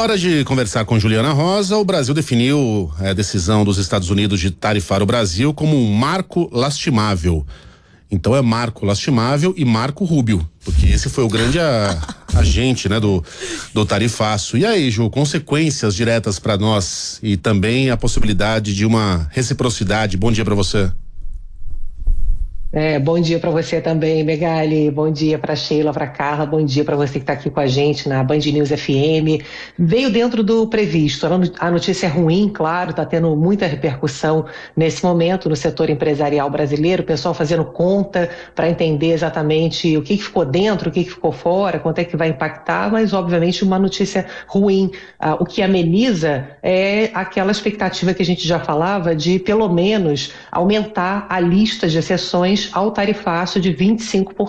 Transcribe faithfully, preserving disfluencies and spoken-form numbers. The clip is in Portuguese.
Hora de conversar com Juliana Rosa. O Brasil definiu a decisão dos Estados Unidos de tarifar o Brasil como um marco lastimável. Então é marco lastimável e Marco Rubio, porque esse foi o grande a, agente, né, do, do tarifaço. E aí, Ju, consequências diretas para nós e também a possibilidade de uma reciprocidade. Bom dia para você. É, bom dia para você também, Megali. Bom dia para Sheila, para Carla. Bom dia para você que está aqui com a gente na Band News F M. Veio dentro do previsto. A notícia é ruim, claro, está tendo muita repercussão nesse momento no setor empresarial brasileiro. O pessoal fazendo conta para entender exatamente o que, que ficou dentro, o que, que ficou fora, quanto é que vai impactar, mas obviamente uma notícia ruim. Ah, o que ameniza é aquela expectativa que a gente já falava de pelo menos aumentar a lista de exceções ao tarifaço de vinte e cinco por cento.